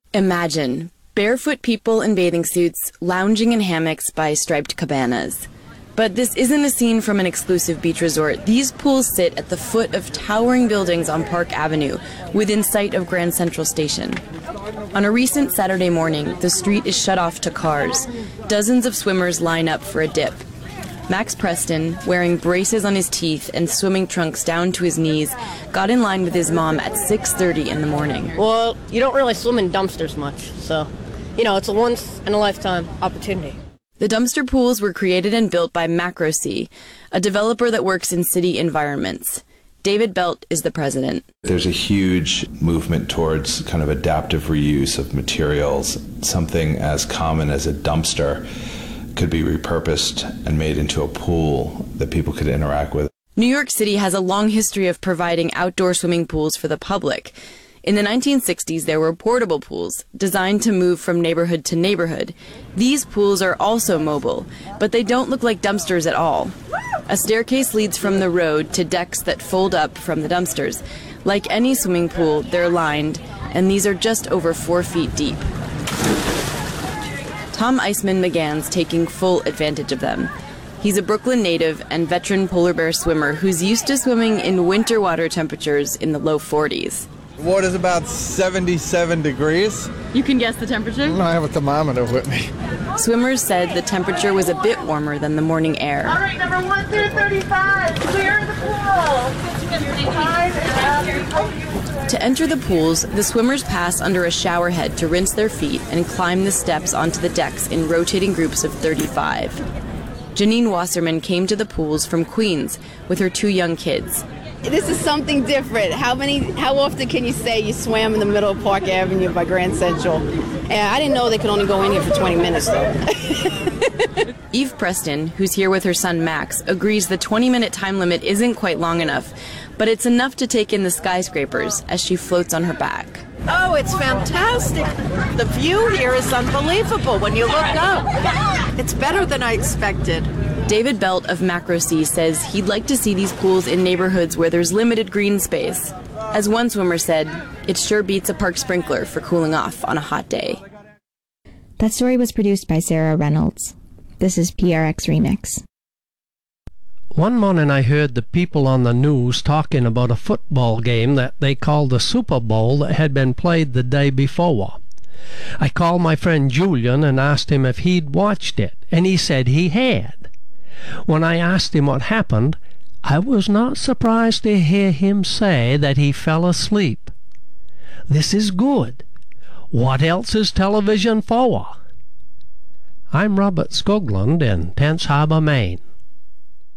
Imagine barefoot people in bathing suits lounging in hammocks by striped cabanas. But this isn't a scene from an exclusive beach resort. These pools sit at the foot of towering buildings on Park Avenue, within sight of Grand Central Station. On a recent Saturday morning, the street is shut off to cars. Dozens of swimmers line up for a dip. Max Preston, wearing braces on his teeth and swimming trunks down to his knees, got in line with his mom at 6:30 in the morning. Well, you don't really swim in dumpsters much, so, it's a once-in-a-lifetime opportunity. The dumpster pools were created and built by MacroSea, a developer that works in city environments. David Belt is the president. There's a huge movement towards kind of adaptive reuse of materials. Something as common as a dumpster could be repurposed and made into a pool that people could interact with. New York City has a long history of providing outdoor swimming pools for the public. In the 1960s, there were portable pools designed to move from neighborhood to neighborhood. These pools are also mobile, but they don't look like dumpsters at all. A staircase leads from the road to decks that fold up from the dumpsters. Like any swimming pool, they're lined, and these are just over 4 feet deep. Tom Iceman McGann's taking full advantage of them. He's a Brooklyn native and veteran polar bear swimmer who's used to swimming in winter water temperatures in the low 40s. The water's about 77 degrees. You can guess the temperature? I have a thermometer with me. Swimmers said the temperature was a bit warmer than the morning air. All right, number 1 through 35, clear the pool. 55 and To enter the pools, the swimmers pass under a shower head to rinse their feet and climb the steps onto the decks in rotating groups of 35. Janine Wasserman came to the pools from Queens with her 2 young kids. This is something different. How often can you say you swam in the middle of Park Avenue by Grand Central? And I didn't know they could only go in here for 20 minutes, though. Eve Preston, who's here with her son Max, agrees the 20-minute time limit isn't quite long enough, but it's enough to take in the skyscrapers as she floats on her back. Oh, it's fantastic. The view here is unbelievable when you look up. It's better than I expected. David Belt of MacroSea says he'd like to see these pools in neighborhoods where there's limited green space. As one swimmer said, it sure beats a park sprinkler for cooling off on a hot day. That story was produced by Sarah Reynolds. This is PRX Remix. One morning I heard the people on the news talking about a football game that they called the Super Bowl that had been played the day before. I called my friend Julian and asked him if he'd watched it, and he said he had. When I asked him what happened, I was not surprised to hear him say that he fell asleep. This is good. What else is television for? I'm Robert Skoglund in Tense Harbor, Maine.